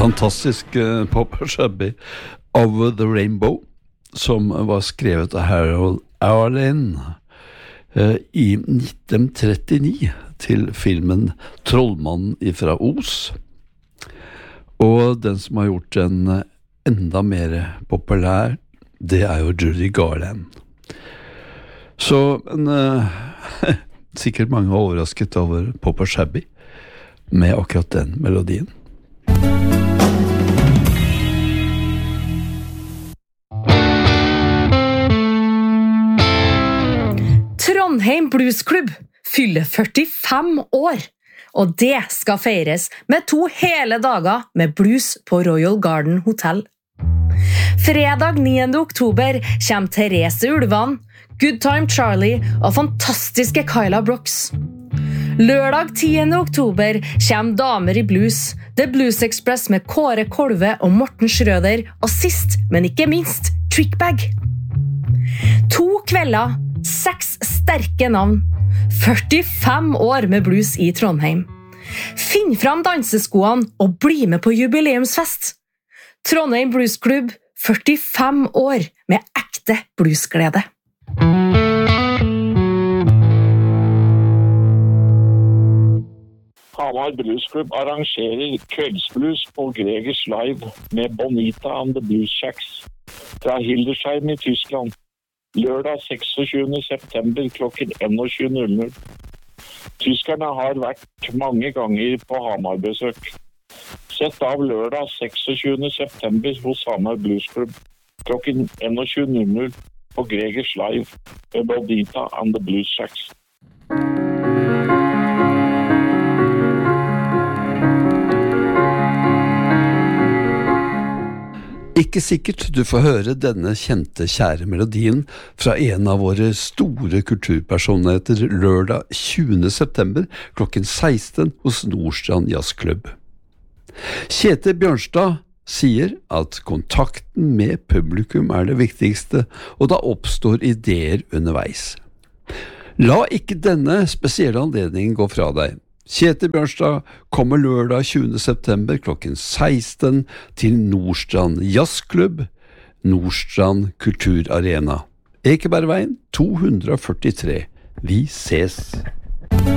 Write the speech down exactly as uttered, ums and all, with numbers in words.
fantastisk uh, Papa Shabby Over the Rainbow, som var skrevet av Harold Arlen uh, i nitten trettini til filmen Trollmannen ifra Os. Og den som har gjort den uh, enda mer populær, det er jo Judy Garland. Så men, uh, sikkert mange har overrasket over Papa Shabby med akkurat den melodien. Trondheim Blues Club fyller førtifem år, og det skal feires med to hele dager med blues på Royal Garden Hotel. Fredag niende oktober kommer Therese Ulvan, Good Time Charlie og fantastiske Kyla Brooks. Lørdag tiende oktober kommer Damer i Blues, The Blues Express med Kåre Kolve og Morten Schrøder, og sist, men ikke minst, Trickbag. To kvelder, seks sterke navn, førtifem år med blues i Trondheim. Finn fram danseskoene og bli med på jubileumsfest. Trondheim Blues Club, førtifem år med ekte bluesglede. Hamar Blues Club arrangerer kveldsblues på Gregers Live med Bonita and the Blues Shacks fra Hildesheim i Tyskland. Lørdag seksogtyvende september klokken tjueen null null. Tyskerne har vært mange ganger på Hamar-besøk. Sett av lørdag seksogtyvende september hos Hamar Blues Club klokken tjueen null null på Gregers Live med Bonita and the Blues Shacks. Ikke sikkert du får høre denne kjente, kjære melodien fra en av våre store kulturpersonligheter lørdag tjuende september klokken seksten hos Nordstrand Jazzklubb. Kjetil Bjørnstad sier at kontakten med publikum er det viktigste, og da oppstår ideer underveis. La ikke denne spesielle anledningen gå fra deg. Kjetil Bjørnstad kommer lørdag tjuende september klokken seksten til Nordstrand Jazzklubb, Nordstrand Kulturarena. Ekebergveien to hundre og førtitre. Vi ses!